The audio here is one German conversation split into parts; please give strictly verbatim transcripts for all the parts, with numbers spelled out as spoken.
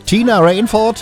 Tina Rainford,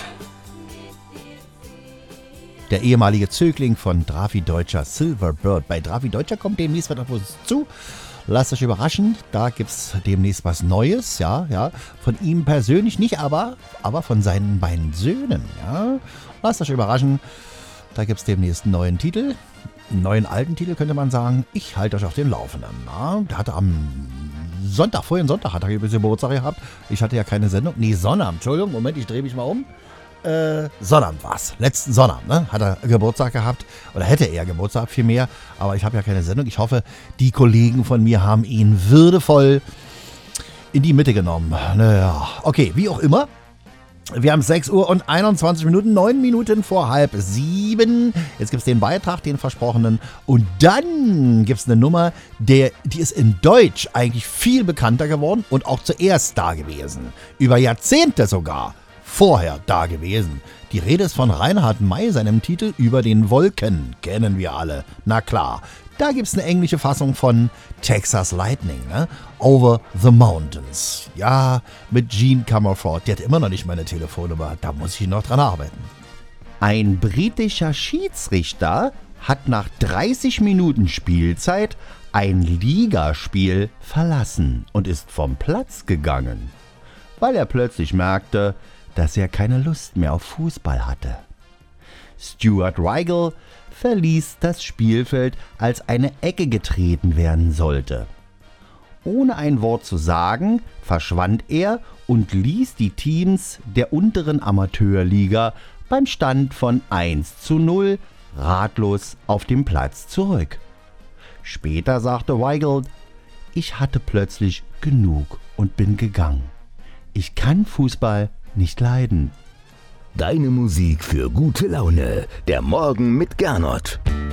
der ehemalige Zögling von Drafi Deutscher, Silverbird. Bei Drafi Deutscher kommt demnächst was auf uns zu. Lasst euch überraschen, da gibt es demnächst was Neues, ja, ja. Von ihm persönlich nicht, aber, aber von seinen beiden Söhnen, ja. Lasst euch überraschen, da gibt es demnächst einen neuen Titel. Einen neuen alten Titel könnte man sagen. Ich halte euch auf den Laufenden. Ja. Der hatte am Sonntag, vorhin Sonntag hat er ein bisschen Geburtstag gehabt. Ich hatte ja keine Sendung. Nee, Sonnabend, Entschuldigung, Moment, ich drehe mich mal um. Äh, Sonnabend war es. Letzten Sonnabend, ne? Hat er Geburtstag gehabt. Oder hätte er Geburtstag vielmehr. Aber ich habe ja keine Sendung. Ich hoffe, die Kollegen von mir haben ihn würdevoll in die Mitte genommen. Naja, okay, wie auch immer. Wir haben sechs Uhr und einundzwanzig Minuten, neun Minuten vor halb sieben. Jetzt gibt es den Beitrag, den versprochenen. Und dann gibt es eine Nummer, der, die ist in Deutsch eigentlich viel bekannter geworden und auch zuerst da gewesen. Über Jahrzehnte sogar. Vorher da gewesen. Die Rede ist von Reinhard May, seinem Titel Über den Wolken. Kennen wir alle. Na klar. Da gibt es eine englische Fassung von Texas Lightning, ne? Over the Mountains. Ja, mit Gene Comerford. Die hat immer noch nicht meine Telefonnummer. Da muss ich noch dran arbeiten. Ein britischer Schiedsrichter hat nach dreißig Minuten Spielzeit ein Ligaspiel verlassen und ist vom Platz gegangen, weil er plötzlich merkte, dass er keine Lust mehr auf Fußball hatte. Stuart Weigel verließ das Spielfeld, als eine Ecke getreten werden sollte. Ohne ein Wort zu sagen, verschwand er und ließ die Teams der unteren Amateurliga beim Stand von eins zu null ratlos auf dem Platz zurück. Später sagte Weigel: Ich hatte plötzlich genug und bin gegangen. Ich kann Fußball nicht leiden. Deine Musik für gute Laune. Der Morgen mit Gernot.